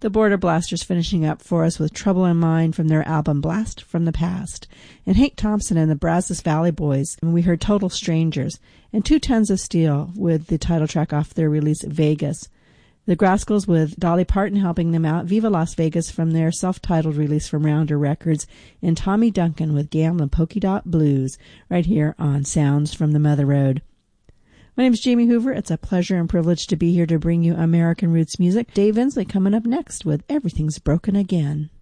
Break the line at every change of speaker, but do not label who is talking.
The Border Blasters finishing up for us with Trouble in Mind from their album Blast from the Past. And Hank Thompson and the Brazos Valley Boys, and we heard Total Strangers. And 2 Tons of Steel with the title track off their release Vegas. The Grascals with Dolly Parton helping them out, Viva Las Vegas from their self-titled release from Rounder Records, and Tommy Duncan with Gamblin' Polka Dot Blues right here on Sounds from the Mother Road. My name is Jamie Hoover. It's a pleasure and privilege to be here to bring you American roots music. Dave Inslee coming up next with Everything's Broken Again.